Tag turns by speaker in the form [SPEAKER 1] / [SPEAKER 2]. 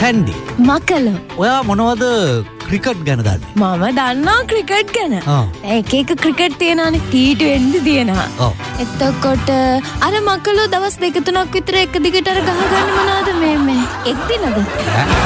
[SPEAKER 1] කැන්ඩි.
[SPEAKER 2] මකල.
[SPEAKER 1] ඔයා මොනවද ක්‍රිකට් ගැන දන්නේ?
[SPEAKER 2] මම දන්නවා ක්‍රිකට් ගැන. එක එක ක්‍රිකට් තියෙනවානේ. T20 තියෙනවා.
[SPEAKER 1] ඔව්.
[SPEAKER 2] එතකොට අර මකලෝ දවස් 2-3ක් විතර එක දිගට අර ගහගන්නේ මොනවද මේ එක් දිනද?